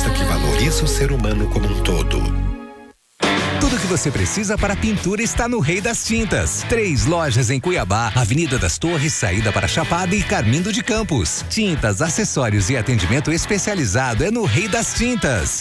proposta que valoriza o ser humano como um todo. Tudo que você precisa para pintura está no Rei das Tintas. 3 lojas em Cuiabá, Avenida das Torres, saída para Chapada e Carmindo de Campos. Tintas, acessórios e atendimento especializado é no Rei das Tintas.